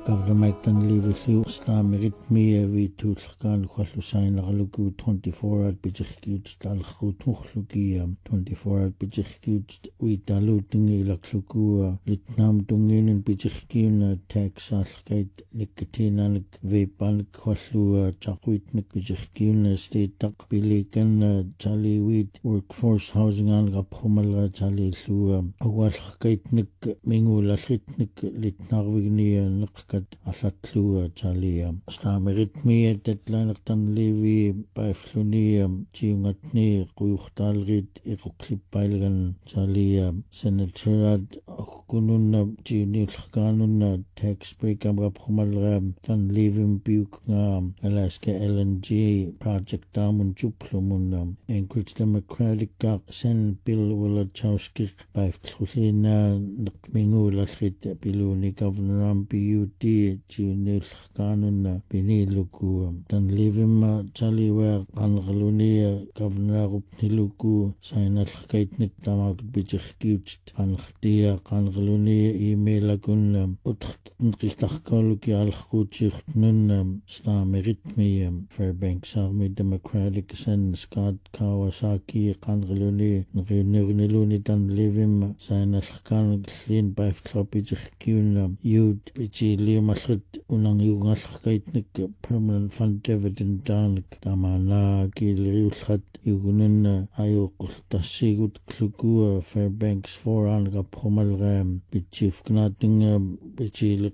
Government leave Islamic me we to Khan Khwalusain Laluku 24 at Bijikut Dal Khutmukhluki 24 at Bijikut we daluting Ilakluku Litnam Dungin and Bijikin tax Alkait Nikatina Vapan Khwalu Chakwit Nikijikin State Tak Bilikan Chali Wheat Workforce Housing and Rapomala Chali Lu Awalkait Nik Mingula Hitnik Litnarvigni Naka Alatlu Chalia Slameritmi deadline tan levi by Flunium Giungatni Ruchtalrid Iroklip Bailgan Chalia Senatorad Kununa Junil Kanuna tax break Amrapumalram tan leaving Bukam Alaska LNG project Damun Juplumunam Anchorage Democratic Sen Bill Wallachowski by Fluna Nakmingu Lachit Biluni Governor BUD Junil Kanuna Biniluku tan leaving Chaliwa Angalunia Governor Upniluku Sainal Kaitnik Tamak Bijikut Ankhtia Kangalunia email Agunam Utnkitakoluki Alkhuchik Nunam Slameritmium Fairbanks Army Democratic Sen Scott Kawasaki Kangalunia Nuniluni tan leaving Sainal Kan Clean by Flopijikun Yud Bichili Masrit Unang Yugalkaitnik permanent fund dividend Danik Damana Gilriulhat Yugunun Ayuk Tasigut Klugua Fairbanks 4 Anga Pomalram Bichif Gnating Bichilik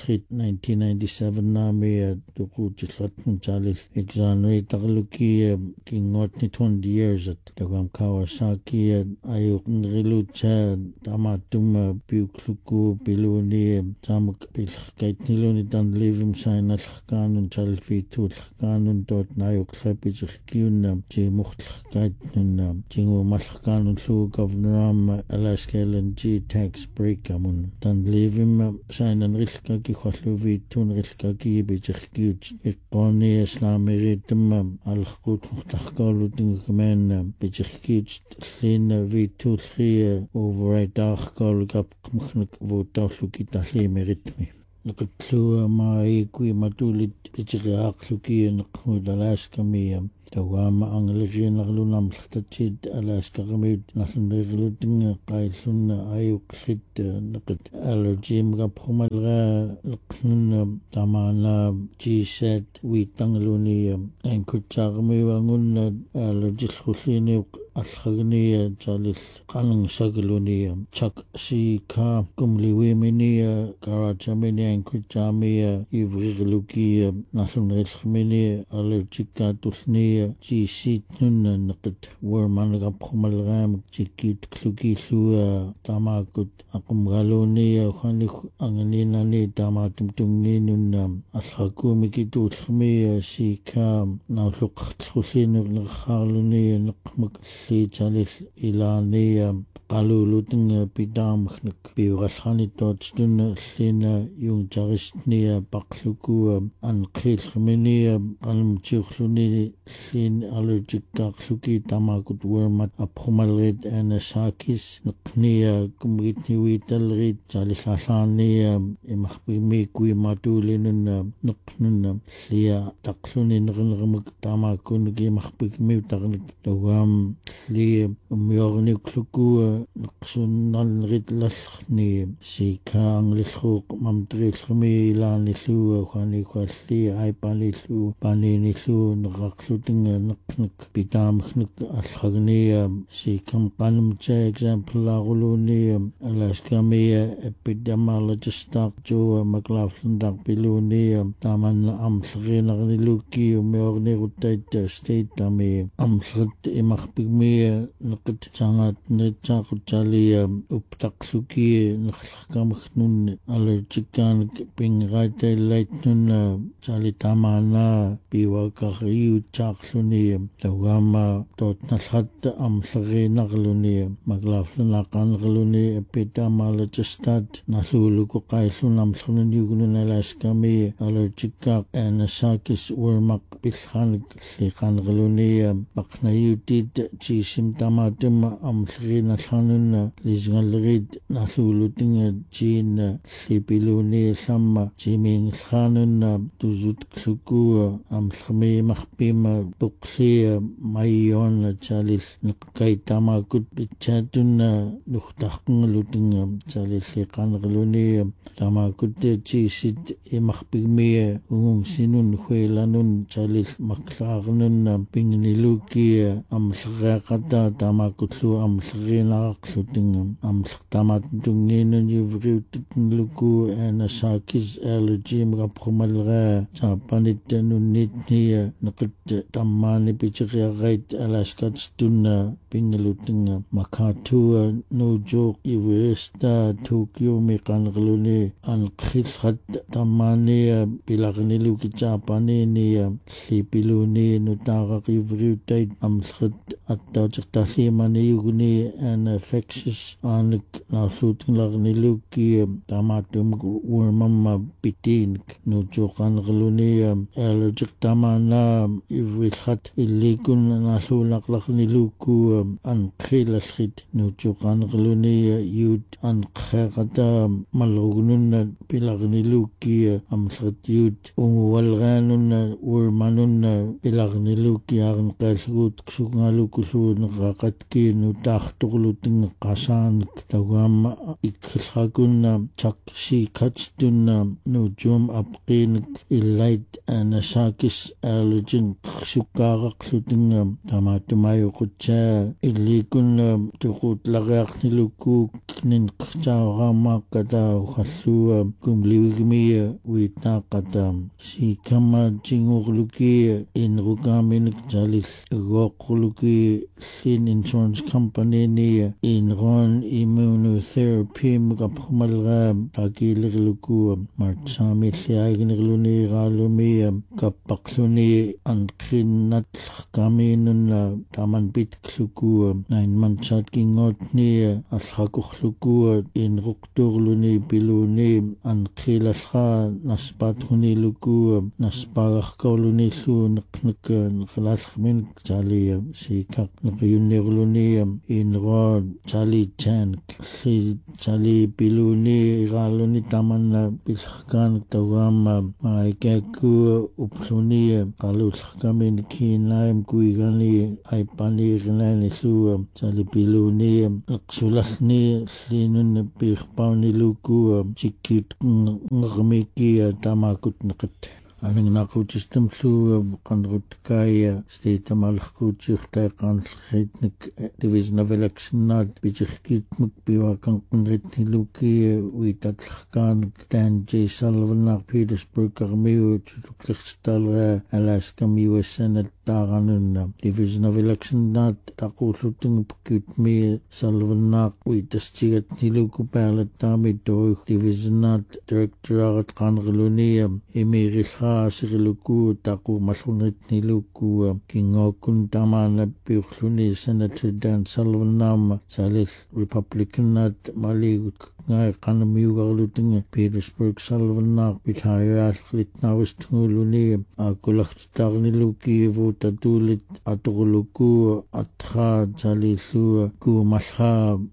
1997 Nami Dukuchlatun Chalis Exonerate Taluki King Nortni 20 years at Dagam Kawasaki Ayuk Nrilucha Damatum Bukluku Biluni Tamuk Bilkait Niluni Dan Livim Sign al Kanun Chalfitul Kanun dot Nayuk Klapijikun Ji Mukhtkait Jingu Malkanun Lu Governor Alaska LNG tax break amun Dan Livim Sign and Rilka Kihluvi Tun Rilka Bijikut Ikoni Islamiritum Al Khut Mukhtakaluding Man Bijikut Lin V2 3 override Darkol Gap Mkhnik Votahluki Tahli Meritmi Nakatlu Mai Matulit Bijigakluki and Alaska Miam. Tawama ang ligyan naglunam tatid Alaska kamid nasundigluding kaisun ayuk hit nakat allergy mga pumalga naknun tamana G-set witang luni ang kutsakami wangun allergy khusini alkhagni chalis kanang sagluni chak si ka kumliwi mini karachamini ang kutsami ivriluki nasundiglmini allergy katulni G-seat nun nakit warman Pumalgam Jikit Kluki Lua Tamakut Akumgaloni Khani Anganina ni Tamatum Tunginun Alhakumikitu Khmi Sikam Nauluk Tlusin Haluni Nakmak Li Chalis Ilani Kaluluting Pidam Biwashani Totstun Lina Yung Jaristnia Bakluku and Kilmini Almchukluni Lin allergic Kakluki Tamakut Wormat Apomalit and Sakis Naknia Kumitni Witalrit Jalisalani Imahbimi Matulin Nuknun Lia Taklunin Renramuk Tamakun Gimahbimi Tarnik Dawam Lia Umyorni Kluku Naksunan Ritlachni Sika Anglishook Mamtrilmi Lanisu Khani Kwasli Aipanisu Paninisu Nakluting Naknik Pitam Alhagni Sikam Kanumcha example Aguluni Alaska Mia epidemiologist Joe McLaughlin Dakbiluni Taman Amsrin Luki Umyorni Rutate State Tami Amsrit Imahbimi Nakit Sangat Nitsakuchali Uptakluki Nakamnun Allergican Ping Rate Lightnun Chalitamana Biwakari Chakluni Tawama Tot Nashat Amsari Nagluni McLaughlin Akangluni epidemiologist Nasuluku Kaisun Amsun Yugun Alaskami Allergica and Sakis Wormak Bilhan Likangluni Baknayutit Chisim Tamatim Amsri khanunna lisgallerit nalluulutinga jiinna lipiluni samma jiming khanunna tuzut klukua amlkhmimarpima puqlia mayona chalil niqqaitamakut pitchatunna nuhtarqungalutinga chalilli qanerluni tamakut jiisit imarpigmia ungung sinun huilanun chalil maklaarnunna pingnilukia amlreaqata tamakutlu amlrinaaraqlutinga amltamattungiinun yuvriutikluku anasakis allergy maqaprumalraa taapanittanunnitnia neqit tammaani pichiriarrait alaskattunna pingalutinga makatua nujuq iwesta Tokyo miqanerluni anqillrat tammaania pilarniluki taapaninia lipiluni nutaaqaqivriutait amlret attautertalliimaniuguni anafexus aanik naarluutinlarniluki tamaattumuk uimamma pitiinik nujuqanerluni allergic tamaana ivrilhat illikun naarluulaqlarniluku anqilallrit nujuqanerluni yut anqeqata malrugununna pilarniluki amlret yut unguvalraanunna uimanunna pilarniluki aarenqaallugut ksugngalukulluuneraqatki nutaartorlutinga qasaanik taguamma ikkillrakunna taksiikattunna nujum apqiinik illait anasakis allergen qsukkaaraqlutinga tamaatumayuqutsaa illikunna tuqutlariarnilukkuuk nin qtaaraamaaqkata ukhallua kumliwigmia uitaaqata sikama jingurluki inrukaaminik jalil ugoqluki Lin Insurance Company ni inron immunotherapy maqaprumalraa taqilirluku martsaamilliaaginirluni raalumi kappaqluni anqinnatlerkaminunna tamanpitkluku 9 months kingootni allaqurluku inruqtuurluni piluni anqilallra naspaatuniluku naspaagarkaulunillu neqnek neqalallerminik taaliya sikaq neqiyunniurluni inroon tali chanik tali piluni iraaluni tamanna pillerkaanik tawaama maikakku upluni qalullerkamin kiinaim kuigani aipaniirinaanillu tali piluni eqsulalni linun piirpauniluku sikkiut ngermiki tamakut neqat aningnaqutistamlu qanrutkaya steitamallerquutiurtaiqaanllerritnik division of electionnaat pichirkitmuk piwakanqunritniluki uitatlerkaanik Dan J. Sullivan Petersburg armiu tutuklerstaalra Alaska US Senate taaranunna division of electionnaat taqullutinguppukkiutmi Sullivan uitaschigatniluku paalattaami toruh divisionnaat directorarat qaanerluni imirilha asiriluku taqu mallunritniluku kingookun tamaana piurluni Senator Dan Sullivan naama salil Republicannaat maligut ngai qanamiugarlutinga Petersburg Sullivan pithaayaalritnaavustnguluni aakulartitaarniluki votatuulit atorluku atra salillu kuumallra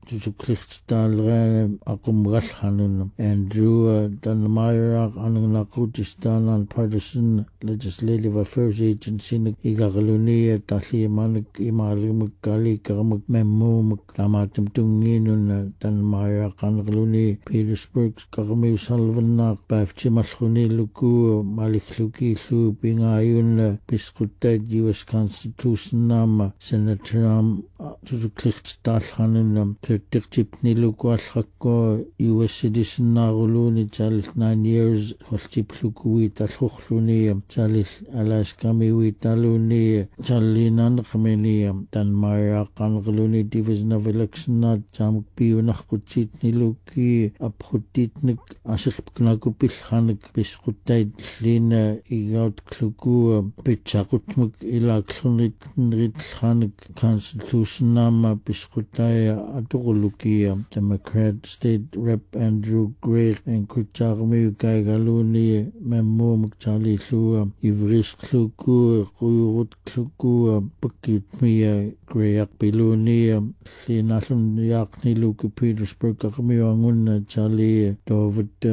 tusuklirtitaalraa aqumgallanunna Andrew Danmeyer anungnaqutistaan partisan legislative affairs agency igarluni talliimanik imaalimuk kaliikaramak memmuumuk tamaatum tungiinunna Danmeyer Petersburg Karmiu Sullivan paaftimallruniluku maliklukiillu pingaayunna pisquttait US Constitution naama Senator tusuklirtitaallanunna thirtiqtipniluku allrakko US citizen naaruluni talil 9 years holltiplukuwi tallurluni talil Alaskamiwi taluni tallinaaneqmini Danmeyer qanerluni division of electionnaat taamuk piunarqutsitniluki apqutitnik asirpknakupillhanik pisquttait lina igautkluku pitsaqutmuk ilaaqlunritnritlhanik Constitution naama pisqutaya atorlukia Democrat State Rep Andrew Gray enkuttaarmiu kaigaluni memmuumuk talillu ivrisqluku quyurutkluku pakkiutmia Greyak Pilunia Linalun Yakniluki Petersburg Akamiwangun Charlie Dovid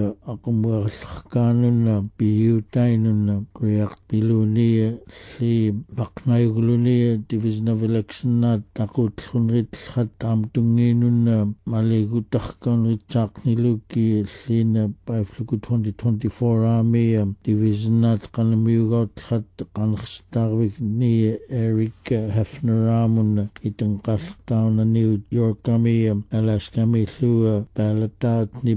Akumwakanuna Piutainuna Greyak Pilunia Li Baknaigulunia Division of Election Takut Hunrit Hatam Tunginuna Maligutakkan Richakniluki Lina Bifluku 2024 Army Division Kanamiugot Hat Kankstarvik Ni Eric Hefner Amun Itang Kalktown New York Army Alaska Mitlua Balatat Ni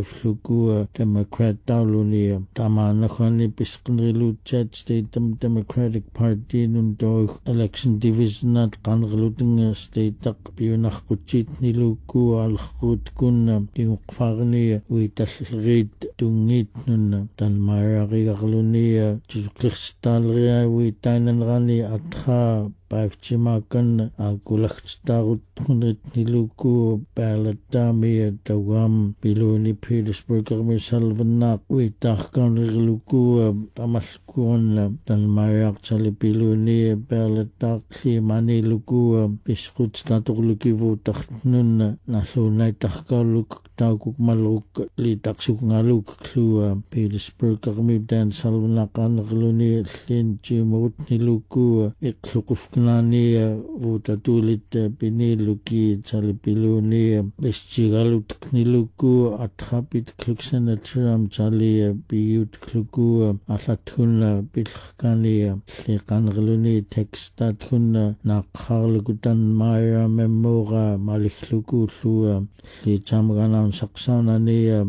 Bifluku Democrat Daulunia Tamanakani Piskanrilu Chat State Democratic Party Nundo Election Division at Kangaluting State Takpionach Kuchit Niluku Alkhut Kun Timukfarni Witasrit Tungit Nun Dan Mara Rigalunia Chuklistalria Witanan Rani Atha Pavchimakan Agulachtarut Hunit Niluku Balatami Tawam Biluni Petersburg Salvanak Witachkan Riluku Tamaskuan Dan Mayak Chali Biluni Balatak Simani Luku Biskut Staturluki Votachnun Nasunai Takaluk Taukuk Maluk Litaksuk Ngaluk Klua Petersburg Dan Salvanakan Ruluni Linchimut Niluku Iklukuf Nania Vutatulit Piniluki Chalipiluni Beschigalut Kniluku Atrapit Kluxenatram Chali Biut Kluku Alatuna Pilkania Likanrluni Textatuna Nakharlukutan Maya Memora Malikluku Lua Lichamganam Saksanania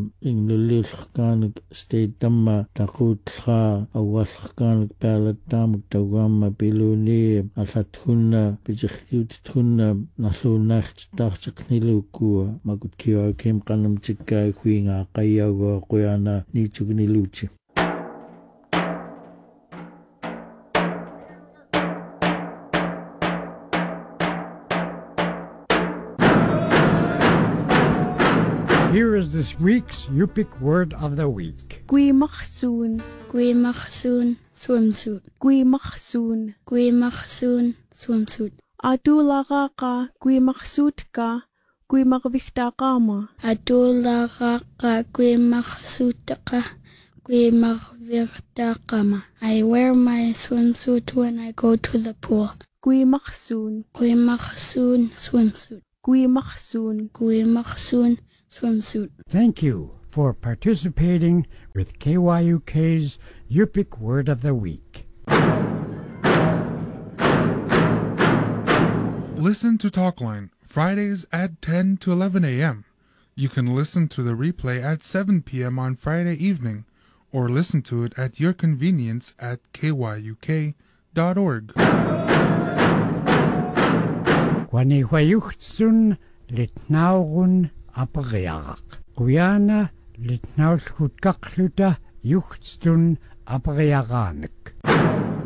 Inglilkan State Dama Takutha Awalkan Palatam Tawama Piluni Alatuna Bijikutuna Nasunach Tarchakniluku Magutkia Kim Kanam Chika Quinga Kayago Koyana Nichugniluchi. Here is this week's Yupik Word of the Week. Guimachsoon. Guimachsoon, swimsuit. Guimachsoon. Guimachsoon, swimsuit. Adulagaka guimachsutka guimachvichtaqama. Adulagaka guimachsutaka guimachvichtaqama. I wear my swimsuit when I go to the pool. Guimachsoon. Guimachsoon, swimsuit. Guimachsoon. Guimachsoon, swimsuit. Thank you for participating with KYUK's Yupik Word of the Week. Listen to Talkline Fridays at 10 to 11 a.m. You can listen to the replay at 7 p.m. on Friday evening, or listen to it at your convenience at kyuk.org. Wanihwayuchtsun litnaurun apariarak. Guyana litnaulkutkakluta yuchtstun apariaranek.